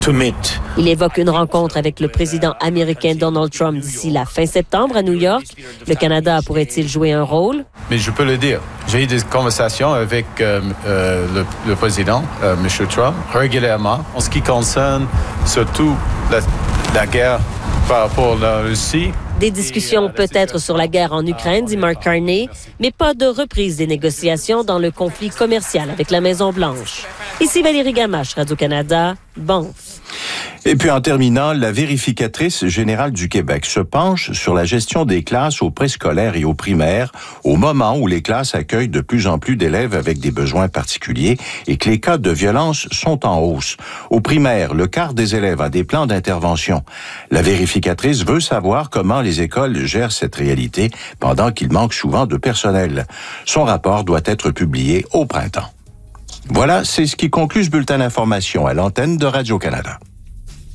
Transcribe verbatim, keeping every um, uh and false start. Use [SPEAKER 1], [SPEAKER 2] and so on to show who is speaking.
[SPEAKER 1] Il évoque une rencontre avec le président américain Donald Trump d'ici la fin septembre à New York. Le Canada pourrait-il jouer un rôle?
[SPEAKER 2] Mais je peux le dire. J'ai eu des conversations avec euh, euh, le, le président, euh, M. Trump, régulièrement, en ce qui concerne surtout la, la guerre par rapport à la Russie.
[SPEAKER 1] Des discussions peut-être sur la guerre en Ukraine, dit Mark Carney, mais pas de reprise des négociations dans le conflit commercial avec la Maison-Blanche. Ici Valérie Gamache, Radio-Canada, Banff.
[SPEAKER 3] Et puis en terminant, la vérificatrice générale du Québec se penche sur la gestion des classes au préscolaire et au primaire au moment où les classes accueillent de plus en plus d'élèves avec des besoins particuliers et que les cas de violence sont en hausse. Au primaire, le quart des élèves a des plans d'intervention. La vérificatrice veut savoir comment les écoles gèrent cette réalité pendant qu'il manque souvent de personnel. Son rapport doit être publié au printemps. Voilà, c'est ce qui conclut ce bulletin d'information à l'antenne de Radio-Canada.